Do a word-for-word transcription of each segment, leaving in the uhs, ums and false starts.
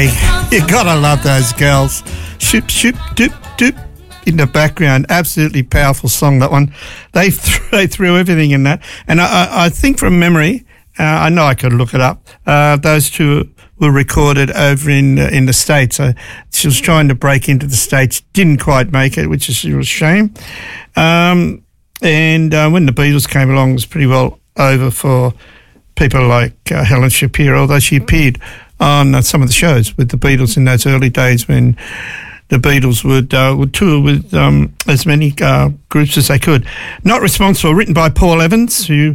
Hey, you gotta love those girls. Shoop, shoop, doop, doop in the background. Absolutely powerful song, that one. They, th- they threw everything in that. And I, I, I think from memory, uh, I know I could look it up, uh, those two were recorded over in uh, in the States. So she was trying to break into the States, didn't quite make it, which is a shame. Um, and uh, when the Beatles came along, it was pretty well over for people like uh, Helen Shapiro, although she appeared on uh, some of the shows with the Beatles in those early days when the Beatles would uh, would tour with um, as many uh, groups as they could. Not Responsible, written by Paul Evans, who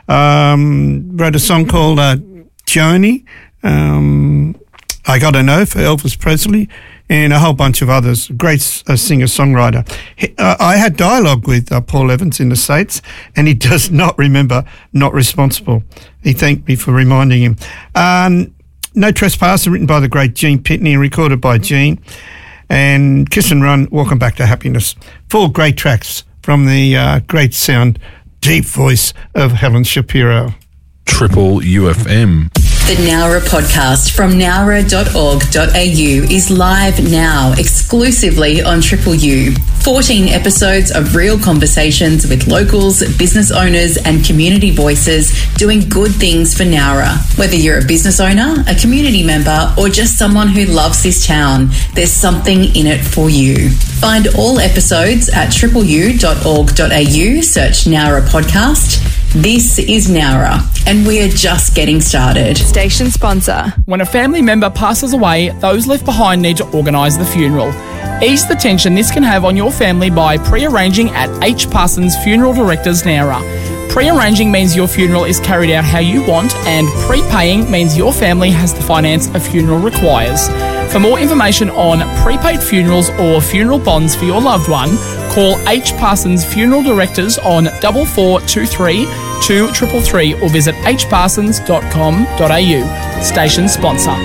um, wrote a song called uh, Joni, um, I Gotta Know for Elvis Presley, and a whole bunch of others. Great uh, singer-songwriter. He, uh, I had dialogue with uh, Paul Evans in the States, and he does not remember Not Responsible. He thanked me for reminding him. Um, No Trespass, written by the great Gene Pitney and recorded by Gene. And Kiss and Run, Welcome Back to Happiness. Four great tracks from the uh, great sound, deep voice of Helen Shapiro. Triple U F M. The Nowra podcast from nowra dot org dot a u is live now exclusively on Triple U. fourteen episodes of real conversations with locals, business owners and community voices doing good things for Nowra. Whether you're a business owner, a community member or just someone who loves this town, there's something in it for you. Find all episodes at triple u dot org dot a u, search Nowra podcast. This is Nowra, and we're just getting started. Station sponsor. When a family member passes away, those left behind need to organise the funeral. Ease the tension this can have on your family by pre-arranging at H. Parsons Funeral Directors, Nowra. Pre-arranging means your funeral is carried out how you want, and prepaying means your family has the finance a funeral requires. For more information on prepaid funerals or funeral bonds for your loved one, call H. Parsons Funeral Directors on four four two three, two three three three or visit h parsons dot com dot a u. Station sponsor.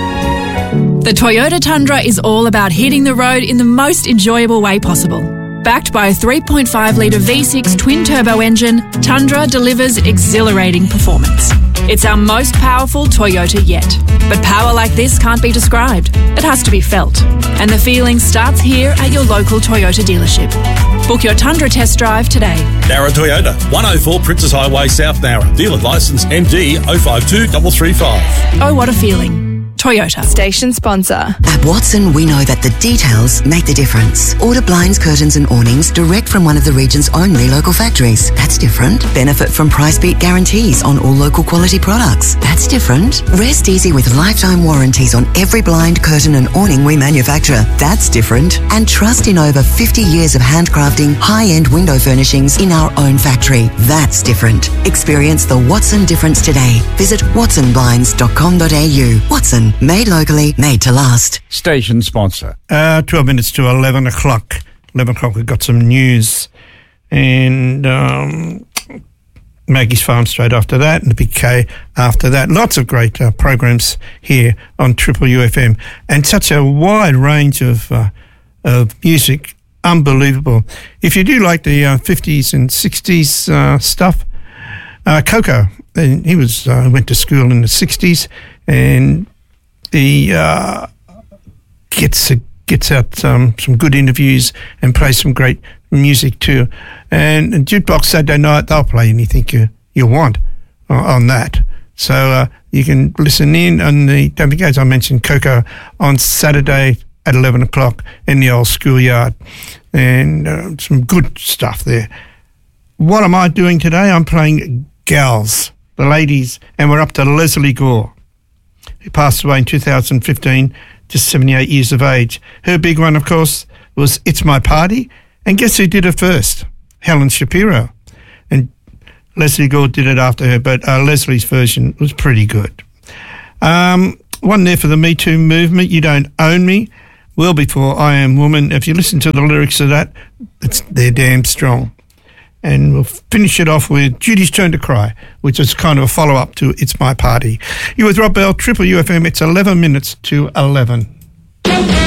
The Toyota Tundra is all about hitting the road in the most enjoyable way possible. Backed by a three point five litre V six twin-turbo engine, Tundra delivers exhilarating performance. It's our most powerful Toyota yet. But power like this can't be described. It has to be felt. And the feeling starts here at your local Toyota dealership. Book your Tundra test drive today. Nowra Toyota, one oh four Princess Highway, South Nowra. Dealer licence M D oh five two three three five. Oh, what a feeling. Toyota. Station sponsor. At Watson, we know that the details make the difference. Order blinds, curtains and awnings direct from one of the region's only local factories. That's different. Benefit from price beat guarantees on all local quality products. That's different. Rest easy with lifetime warranties on every blind, curtain and awning we manufacture. That's different. And trust in over fifty years of handcrafting high-end window furnishings in our own factory. That's different. Experience the Watson difference today. Visit watson blinds dot com dot a u. Watson. Made locally, made to last. Station sponsor. Uh, twelve minutes to eleven o'clock. eleven o'clock, we've got some news. And um, Maggie's Farm straight after that, and the Big K after that. Lots of great uh, programs here on Triple U F M. And such a wide range of, uh, of music. Unbelievable. If you do like the uh, fifties and sixties uh, stuff, uh, Coco, and he was uh, went to school in the sixties, and he uh, gets uh, gets out um, some good interviews and plays some great music too. And, and Jukebox Saturday night, they'll play anything you, you want uh, on that. So uh, you can listen in on the, don't forget, as I mentioned, Coco on Saturday at eleven o'clock in the old schoolyard. And uh, some good stuff there. What am I doing today? I'm playing Gals, the ladies, and we're up to Leslie Gore, who passed away in two thousand fifteen, just seventy-eight years of age. Her big one, of course, was It's My Party. And guess who did it first? Helen Shapiro. And Leslie Gore did it after her, but uh, Leslie's version was pretty good. Um, one there for the Me Too movement, You Don't Own Me, Well Before I Am Woman. If you listen to the lyrics of that, it's, they're damn strong. And we'll finish it off with Judy's Turn to Cry, which is kind of a follow-up to It's My Party. You're with Rob Bell, Triple U F M. It's eleven minutes to eleven.